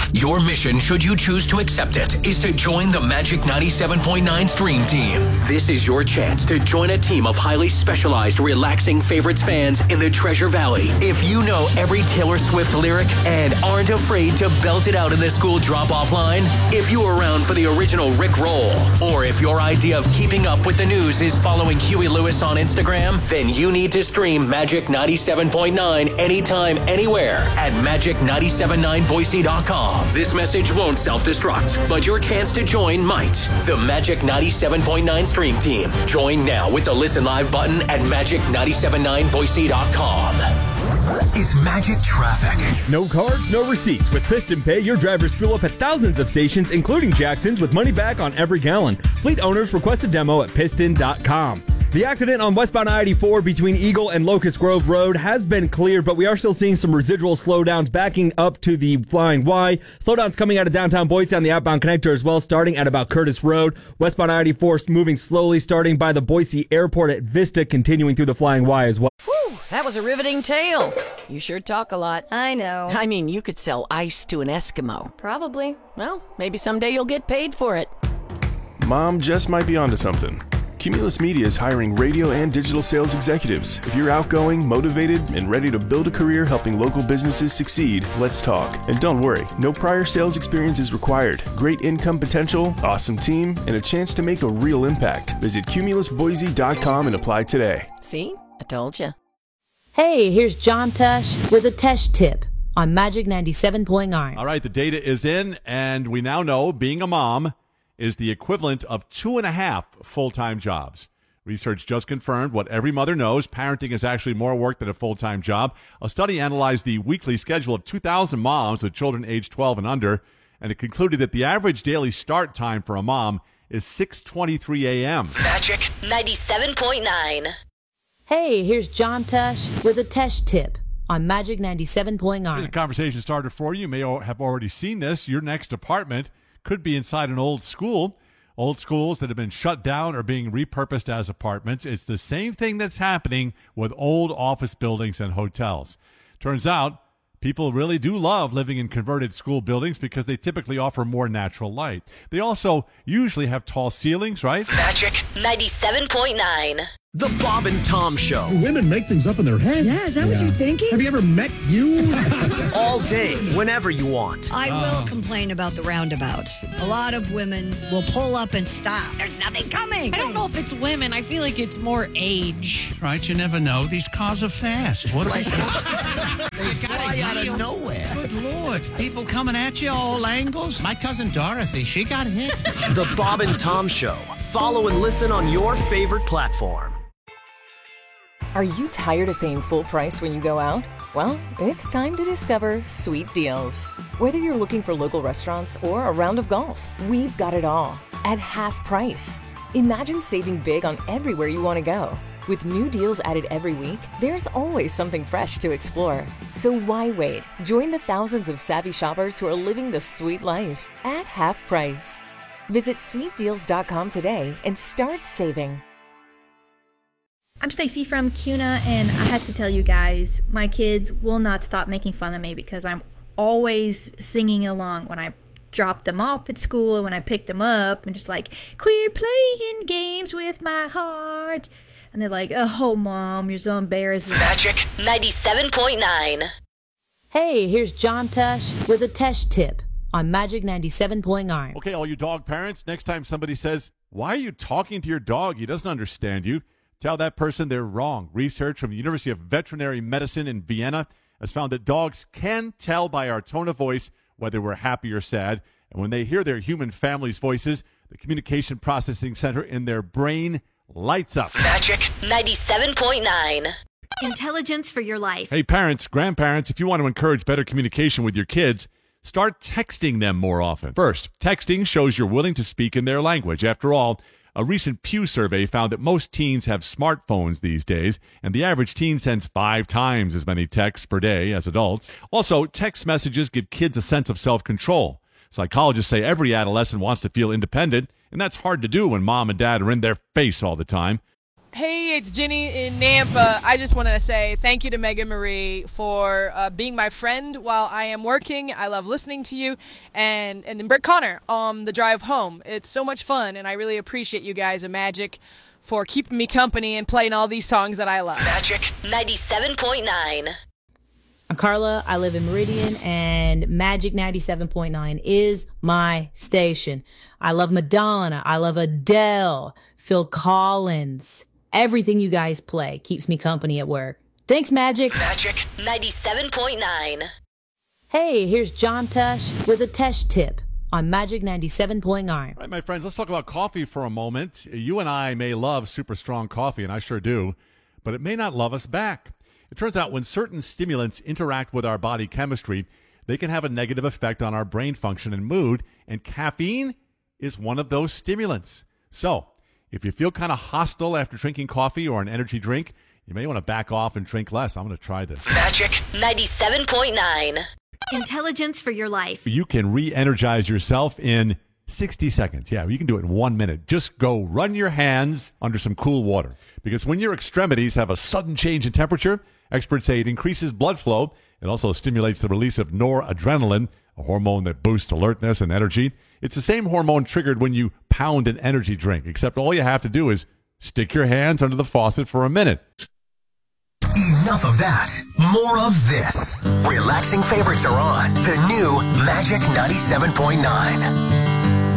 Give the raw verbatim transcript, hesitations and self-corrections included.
Your mission, should you choose to accept it, is to join the Magic ninety-seven point nine Stream Team. This is your chance to join a team of highly specialized, relaxing favorites fans in the Treasure Valley. If you know every Taylor Swift lyric and aren't afraid to belt it out in the school drop-off line, if you were around for the original Rick Roll, or if your idea of keeping up with the news is following Huey Lewis on Instagram, then you need to stream Magic ninety-seven point nine anytime, anywhere at magic nine seven nine boise dot com. This message won't self-destruct, but your chance to join might. The Magic ninety-seven point nine Stream Team. Join now with the Listen Live button at magic nine seven nine boise dot com. It's Magic Traffic. No cards, no receipts. With Piston Pay, your drivers fuel up at thousands of stations, including Jackson's, with money back on every gallon. Fleet owners request a demo at piston dot com. The accident on westbound I eighty-four between Eagle and Locust Grove Road has been cleared, but we are still seeing some residual slowdowns backing up to the Flying Y. Slowdowns coming out of downtown Boise on the outbound connector as well, starting at about Curtis Road. Westbound I eighty-four moving slowly, starting by the Boise Airport at Vista, continuing through the Flying Y as well. Whew, that was a riveting tale. You sure talk a lot. I know. I mean, you could sell ice to an Eskimo. Probably. Well, maybe someday you'll get paid for it. Mom just might be onto something. Cumulus Media is hiring radio and digital sales executives. If you're outgoing, motivated, and ready to build a career helping local businesses succeed, let's talk. And don't worry, no prior sales experience is required. Great income potential, awesome team, and a chance to make a real impact. Visit cumulus boise dot com and apply today. See? I told you. Hey, here's John Tesh with a Tesh tip on Magic ninety-seven point nine. All right, the data is in, and we now know being a mom is the equivalent of two and a half full-time jobs. Research just confirmed what every mother knows. Parenting is actually more work than a full-time job. A study analyzed the weekly schedule of two thousand moms with children aged twelve and under, and it concluded that the average daily start time for a mom is six twenty-three a.m. Magic ninety-seven point nine. Hey, here's John Tesh with a Tesh tip on Magic ninety-seven point nine. Here's a conversation starter for you. You may have already seen this. Your next apartment could be inside an old school. Old schools that have been shut down are being repurposed as apartments. It's the same thing that's happening with old office buildings and hotels. Turns out people really do love living in converted school buildings because they typically offer more natural light. They also usually have tall ceilings, right? Magic ninety-seven point nine. The Bob and Tom Show. Women make things up in their head. Yeah, is that yeah. what you're thinking? Have you ever met you? All day, whenever you want. I will uh. complain about the roundabouts. A lot of women will pull up and stop. There's nothing coming. I don't know if it's women. I feel like it's more age. Right, you never know. These cars are fast. What they fly out of nowhere. Good Lord. People coming at you all angles. My cousin Dorothy, she got hit. The Bob and Tom Show. Follow and listen on your favorite platform. Are you tired of paying full price when you go out? Well, it's time to discover Sweet Deals. Whether you're looking for local restaurants or a round of golf, we've got it all at half price. Imagine saving big on everywhere you want to go. With new deals added every week, there's always something fresh to explore. So why wait? Join the thousands of savvy shoppers who are living the sweet life at half price. Visit sweet deals dot com today and start saving. I'm Stacy from CUNA, and I have to tell you guys, my kids will not stop making fun of me because I'm always singing along when I drop them off at school and when I pick them up, and just like, queer playing games with my heart. And they're like, oh, Mom, you're so embarrassing. Magic ninety-seven point nine. Hey, here's John Tesh with a Tesh tip on Magic ninety-seven point nine. Okay, all you dog parents, next time somebody says, why are you talking to your dog? He doesn't understand you. Tell that person they're wrong. Research from the University of Veterinary Medicine in Vienna has found that dogs can tell by our tone of voice whether we're happy or sad. And when they hear their human family's voices, the communication processing center in their brain lights up. Magic ninety-seven point nine. Intelligence for your life. Hey, parents, grandparents, if you want to encourage better communication with your kids, start texting them more often. First, texting shows you're willing to speak in their language. After all, a recent Pew survey found that most teens have smartphones these days, and the average teen sends five times as many texts per day as adults. Also, text messages give kids a sense of self-control. Psychologists say every adolescent wants to feel independent, and that's hard to do when mom and dad are in their face all the time. Hey, it's Ginny in Nampa. I just wanted to say thank you to Megan Marie for uh, being my friend while I am working. I love listening to you. And, and then Brett Connor on the drive home. It's so much fun, and I really appreciate you guys at Magic for keeping me company and playing all these songs that I love. Magic ninety-seven point nine. I'm Carla. I live in Meridian, and Magic ninety-seven point nine is my station. I love Madonna. I love Adele, Phil Collins. Everything you guys play keeps me company at work. Thanks, Magic. Magic ninety-seven point nine. Hey, here's John Tush with a Tesh tip on Magic ninety-seven point nine. All right, my friends, let's talk about coffee for a moment. You and I may love super strong coffee, and I sure do, but it may not love us back. It turns out when certain stimulants interact with our body chemistry, they can have a negative effect on our brain function and mood, and caffeine is one of those stimulants. So, if you feel kind of hostile after drinking coffee or an energy drink, you may want to back off and drink less. I'm going to try this. Magic ninety-seven point nine. Intelligence for your life. You can re-energize yourself in sixty seconds. Yeah, you can do it in one minute. Just go run your hands under some cool water. Because when your extremities have a sudden change in temperature, experts say it increases blood flow. It also stimulates the release of noradrenaline, a hormone that boosts alertness and energy. It's the same hormone triggered when you pound an energy drink, except all you have to do is stick your hands under the faucet for a minute. Enough of that. More of this. Relaxing favorites are on the new Magic ninety-seven point nine.